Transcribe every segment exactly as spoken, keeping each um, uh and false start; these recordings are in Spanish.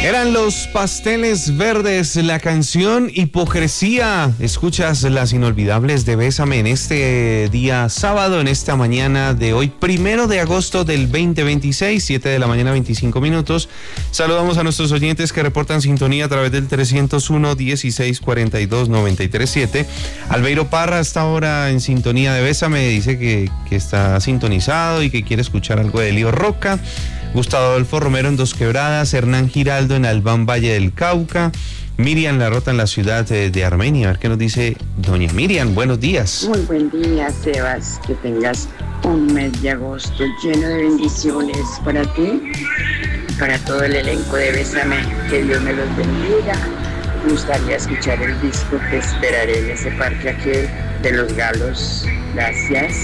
Eran Los Pasteles Verdes, la canción Hipocresía. Escuchas las inolvidables de Bésame en este día sábado, en esta mañana de hoy, primero de agosto del veinte veintiséis, siete de la mañana, veinticinco minutos. Saludamos a nuestros oyentes que reportan sintonía a través del trescientos uno, dieciséis cuarenta y dos, noventa y tres siete. Albeiro Parra está ahora en sintonía de Bésame, dice que, que está sintonizado y que quiere escuchar algo de Lío Roca. Gustavo Adolfo Romero en Dos Quebradas, Hernán Giraldo en Albán, Valle del Cauca, Miriam Larrota en la ciudad de, de Armenia. A ver qué nos dice doña Miriam. Buenos días. Muy buen día, Sebas. Que tengas un mes de agosto lleno de bendiciones para ti y para todo el elenco de Bésame. Que Dios me los bendiga. Me gustaría escuchar el disco Te esperaré en ese parque aquel de Los Galos. Gracias.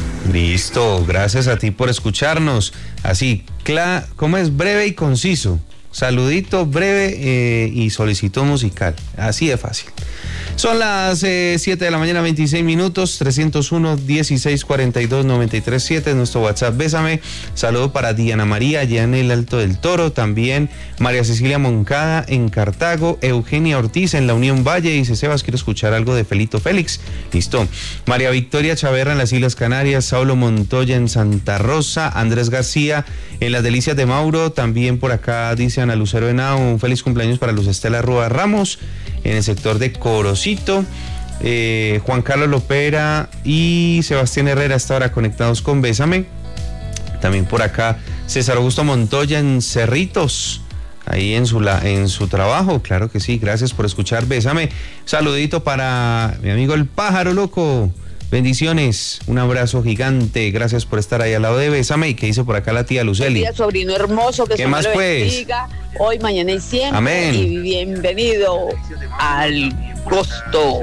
Listo, gracias a ti por escucharnos. Así, cla- ¿cómo es? Breve y conciso. Saludito breve eh, y solicito musical. Así de fácil. Son las eh, siete de la mañana, veintiséis minutos, trescientos uno, dieciséis cuarenta y dos, noventa y tres siete, nuestro WhatsApp Bésame. Saludo para Diana María, allá en el Alto del Toro, también María Cecilia Moncada en Cartago, Eugenia Ortiz en la Unión Valle, dice Sebas, quiero escuchar algo de Felito Félix. Listo. María Victoria Chaverra en las Islas Canarias, Saulo Montoya en Santa Rosa, Andrés García en las Delicias de Mauro, también por acá dice Ana Lucero Henao, un feliz cumpleaños para Luz Estela Rúa Ramos, en el sector de Corocito. eh, Juan Carlos Lopera y Sebastián Herrera hasta ahora conectados con Bésame. También por acá César Augusto Montoya en Cerritos, ahí en su, la, en su trabajo, claro que sí, gracias por escuchar Bésame. Saludito para mi amigo el Pájaro Loco. Bendiciones, un abrazo gigante, gracias por estar ahí al lado de Bésame. Y que dice por acá la tía Luceli. Buen día, sobrino hermoso, que ¿Qué Dios más, lo pues? bendiga hoy, mañana y siempre. Amén. Y bienvenido al Costo.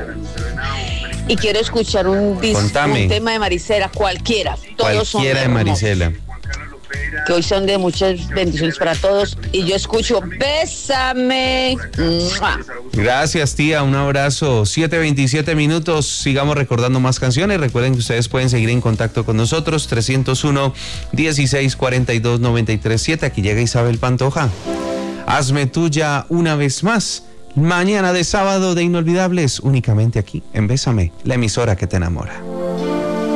Y quiero escuchar un, disco, Contame. un tema de Maricela, cualquiera. Todos son Cualquiera de hermosos, Maricela. que hoy son de muchas bendiciones para todos. Y yo escucho Bésame. ¡Mua! Gracias, tía, un abrazo. siete veintisiete minutos, sigamos recordando más canciones. Recuerden que ustedes pueden seguir en contacto con nosotros, trescientos uno, dieciséis cuarenta y dos, noventa y tres siete. Aquí llega Isabel Pantoja. Hazme tuya una vez más. Mañana de sábado de Inolvidables, únicamente aquí en Bésame, la emisora que te enamora.